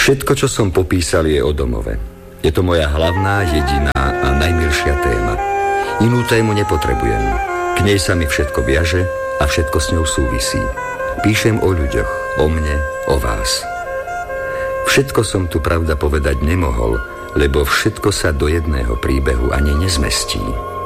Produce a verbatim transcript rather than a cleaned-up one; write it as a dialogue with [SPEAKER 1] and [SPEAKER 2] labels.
[SPEAKER 1] Všetko, čo som popísal, je o domove. Je to moja hlavná, jediná a najmilšia téma. Inú tému nepotrebujem. K nej sa mi všetko viaže a všetko s ňou súvisí. Píšem o ľuďoch, o mne, o vás. Všetko som tu pravda povedať nemohol, lebo všetko sa do jedného príbehu ani nezmestí.